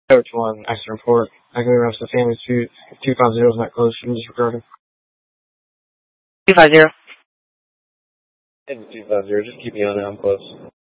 Coach 1, accident report. Actively arrest the family 250 is not close. Should be disregarded. 250. Hey, 250, just keep me on it. I'm close.